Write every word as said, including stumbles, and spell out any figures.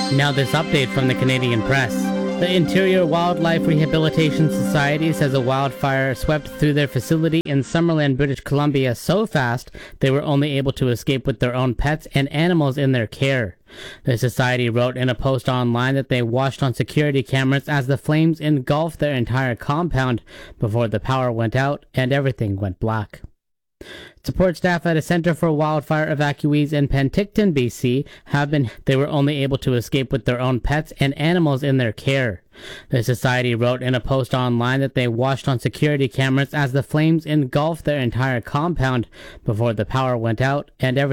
Now this update from the Canadian Press. The Interior Wildlife Rehabilitation Society says a wildfire swept through their facility in Summerland, British Columbia so fast they were only able to escape with their own pets and animals in their care. The society wrote in a post online that they watched on security cameras as the flames engulfed their entire compound before the power went out and everything went black. Support staff at a Centre for Wildfire Evacuees in Penticton, B C have been they were only able to escape with their own pets and animals in their care. The society wrote in a post online that they watched on security cameras as the flames engulfed their entire compound before the power went out and everything